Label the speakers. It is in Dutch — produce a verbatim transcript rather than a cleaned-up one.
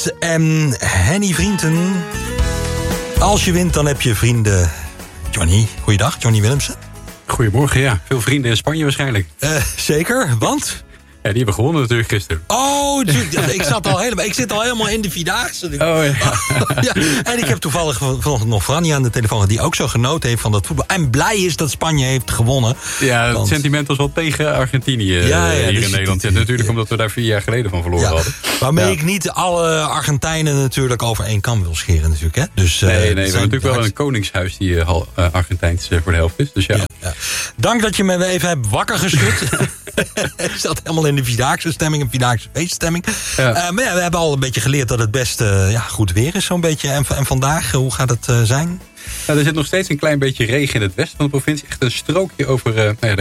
Speaker 1: En Henny Vrienden. Als je wint, dan heb je vrienden. Johnny, goeiedag, Johnny Willemsen.
Speaker 2: Goedemorgen, ja. Veel vrienden in Spanje waarschijnlijk.
Speaker 1: Uh, zeker, want?
Speaker 2: Ja, die hebben gewonnen natuurlijk gisteren.
Speaker 1: Oh, ik, zat al helemaal, ik zit al helemaal in de Vierdaagse.
Speaker 2: Oh, ja.
Speaker 1: Ja. En ik heb toevallig vanochtend nog Franny aan de telefoon... die ook zo genoten heeft van dat voetbal. En blij is dat Spanje heeft gewonnen.
Speaker 2: Ja, het
Speaker 1: want...
Speaker 2: sentiment was wel tegen Argentinië
Speaker 1: ja, ja,
Speaker 2: hier
Speaker 1: dus
Speaker 2: in Nederland. Ja, natuurlijk omdat we daar vier jaar geleden van verloren
Speaker 1: ja.
Speaker 2: hadden.
Speaker 1: Waarmee
Speaker 2: ja.
Speaker 1: ik niet alle Argentijnen natuurlijk over één kam wil scheren natuurlijk. Hè? Dus,
Speaker 2: nee, nee,
Speaker 1: uh,
Speaker 2: we hebben natuurlijk wel een koningshuis die uh, Argentijns uh, voor de helft is. Dus ja.
Speaker 1: Ja, ja. Dank dat je me even hebt wakker geschud. Ik zat helemaal in de Vierdaagse stemming, een Vierdaagse feeststemming. Ja. Uh, maar ja, we hebben al een beetje geleerd dat het best uh, ja, goed weer is zo'n beetje. En, en vandaag, hoe gaat het uh, zijn?
Speaker 2: Nou, er zit nog steeds een klein beetje regen in het westen van de provincie. Echt een strookje over uh, nou ja,